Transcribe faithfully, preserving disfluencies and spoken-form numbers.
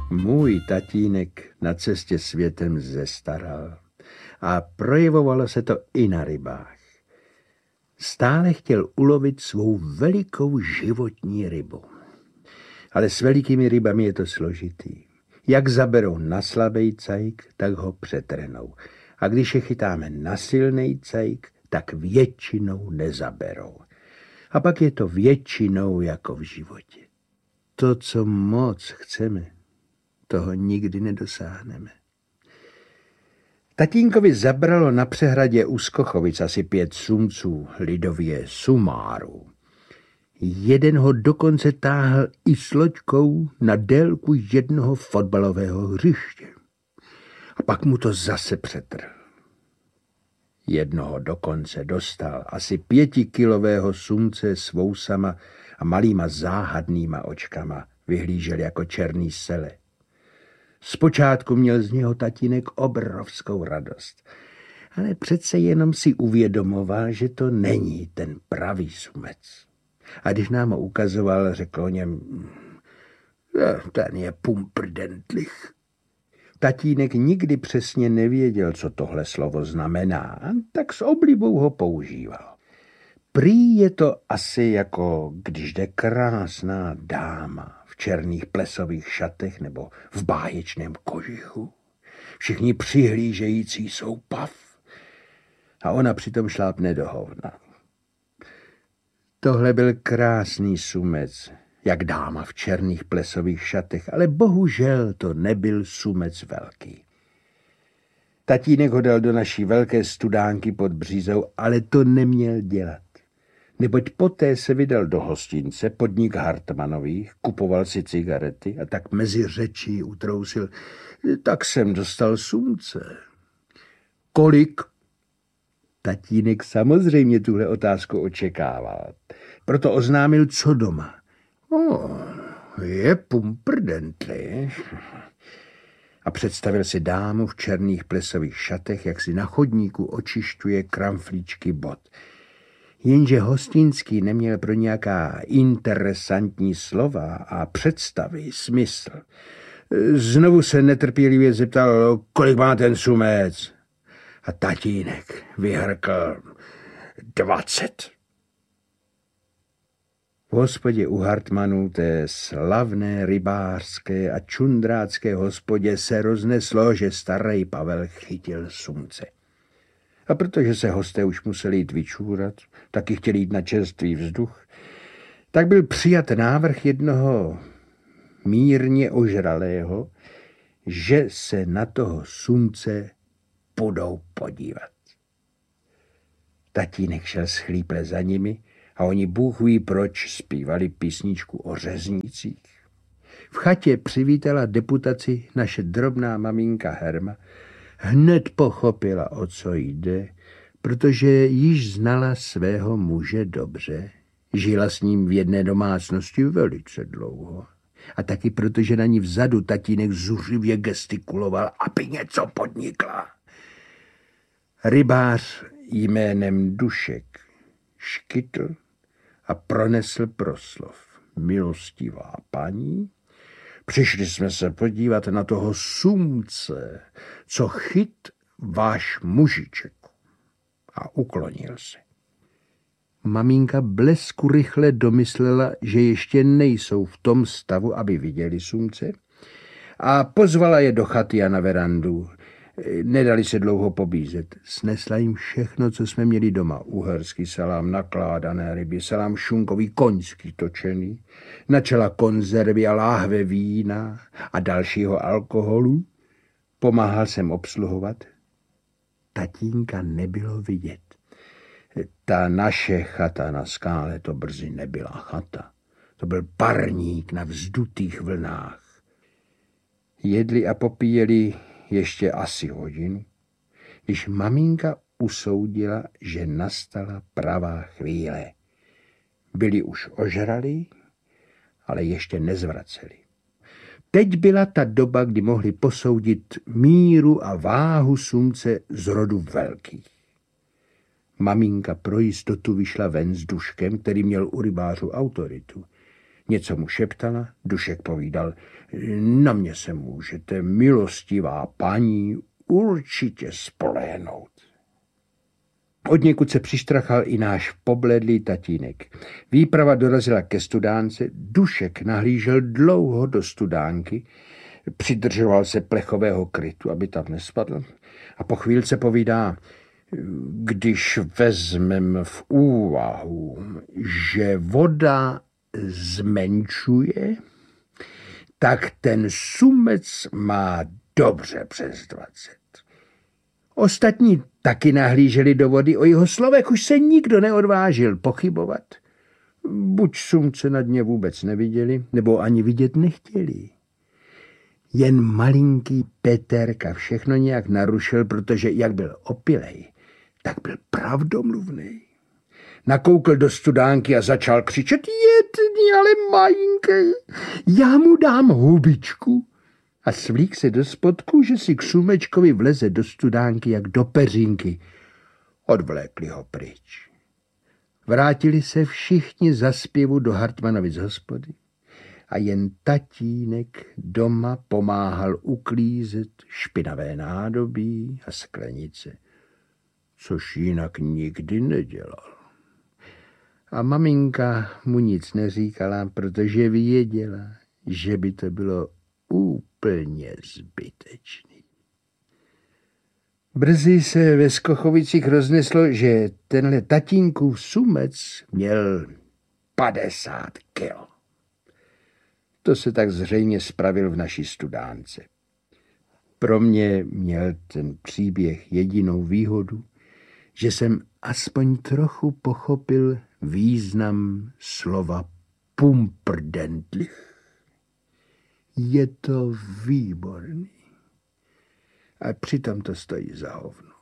Můj tatínek na cestě světem zestaral a projevovalo se to i na rybách. Stále chtěl ulovit svou velikou životní rybu. Ale s velikými rybami je to složitý. Jak zaberou na slabý cajk, tak ho přetrenou. A když je chytáme na silný cajk, tak většinou nezaberou. A pak je to většinou jako v životě. To, co moc chceme, toho nikdy nedosáhneme. Tatínkovi zabralo na přehradě u Skochovic asi pět sumců, lidově sumáru. Jeden ho dokonce táhl i s loďkou na délku jednoho fotbalového hřiště. A pak mu to zase přetrhl. Jednoho dokonce dostal asi pětikilového sumce s vousama a malýma záhadnýma očkama, vyhlížel jako černý sele. Zpočátku měl z něho tatínek obrovskou radost, ale přece jenom si uvědomoval, že to není ten pravý sumec. A když nám ho ukazoval, řekl o něm, ten je pumprdentlich. Tatínek nikdy přesně nevěděl, co tohle slovo znamená, tak s oblibou ho používal. Prý je to asi jako když jde krásná dáma v černých plesových šatech nebo v báječném kožichu. Všichni přihlížející jsou pav a ona přitom šlápne do hovna. Tohle byl krásný sumec, jak dáma v černých plesových šatech, ale bohužel to nebyl sumec velký. Tatínek ho dal do naší velké studánky pod Břízou, ale to neměl dělat. Neboť poté se vydal do hostince, podnik Hartmanových, kupoval si cigarety a tak mezi řečí utrousil, tak jsem dostal sumce. Kolik? Tatínek samozřejmě tuhle otázku očekával. Proto oznámil, co doma. O, je pumprdentlich. A představil si dámu v černých plesových šatech, jak si na chodníku očišťuje kramflíčky bot. Jenže Hostinský neměl pro nějaká interesantní slova a představy smysl. Znovu se netrpělivě zeptal, kolik má ten sumec. A tatínek vyhrkl dvacet. V hospodě u Hartmanů, té slavné rybářské a čundrácké hospodě, se rozneslo, že starý Pavel chytil sumce. A protože se hosté už museli jít vyčůrat, taky chtěli jít na čerstvý vzduch, tak byl přijat návrh jednoho mírně ožralého, že se na toho sumce půjdou podívat. Tatínek šel schlíple za nimi a oni Bůh ví proč zpívali písničku o řeznících. V chatě přivítala deputaci naše drobná maminka Herma. Hned pochopila, o co jde, protože již znala svého muže dobře. Žila s ním v jedné domácnosti velice dlouho. A taky protože na ní vzadu tatínek zuřivě gestikuloval, aby něco podnikla. Rybář jménem Dušek škytl a pronesl proslov. Milostivá paní, přišli jsme se podívat na toho sumce, co chyt váš mužiček. A uklonil se. Maminka blesku rychle domyslela, že ještě nejsou v tom stavu, aby viděli sumce, a pozvala je do chaty a na verandu. Nedali se dlouho pobízet. Snesla jim všechno, co jsme měli doma. Uherský salám, nakládané ryby, salám šunkový, koňský točený, načela konzervy a láhve vína a dalšího alkoholu. Pomáhal jsem obsluhovat. Tatínka nebylo vidět. Ta naše chata na skále to brzy nebyla chata. To byl parník na vzdutých vlnách. Jedli a popíjeli ještě asi hodinu, když maminka usoudila, že nastala pravá chvíle. Byli už ožralí, ale ještě nezvraceli. Teď byla ta doba, kdy mohli posoudit míru a váhu sumce z rodu velkých. Maminka pro jistotu vyšla ven s Duškem, který měl u rybářů autoritu. Něco mu šeptala, Dušek povídal, na mě se můžete, milostivá paní, určitě spolehnout. Odněkud se přištrachal i náš pobledlý tatínek. Výprava dorazila ke studánce, Dušek nahlížel dlouho do studánky, přidržoval se plechového krytu, aby tam nespadl, a po chvílce povídá, když vezmem v úvahu, že voda zmenšuje, tak ten sumec má dobře přes dvacet. Ostatní taky nahlíželi do vody, o jeho slovech už se nikdo neodvážil pochybovat. Buď sumce na dně vůbec neviděli, nebo ani vidět nechtěli. Jen malinký Peterka všechno nějak narušil, protože jak byl opilej, tak byl pravdomluvný. Nakoukl do studánky a začal křičet, jedni, ale majinkej, já mu dám hubičku. A svlík se do spodku, že si k Šumečkovi vleze do studánky jak do peřinky. Odvlékli ho pryč. Vrátili se všichni za zpěvu do Hartmanovic hospody a jen tatínek doma pomáhal uklízet špinavé nádobí a sklenice, což jinak nikdy nedělal. A maminka mu nic neříkala, protože věděla, že by to bylo úplně zbytečný. Brzy se ve Skochovicích rozneslo, že tenhle tatínkův sumec měl padesát kilo. To se tak zřejmě spravil v naší studánce. Pro mě měl ten příběh jedinou výhodu, že jsem aspoň trochu pochopil význam slova pumprdentlich. Je to výborný. A přitom to stojí za hovno.